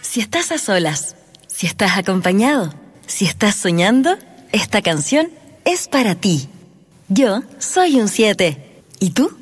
Si estás a solas, si estás acompañado, si estás soñando, esta canción es para ti. Yo soy un 7. ¿Y tú?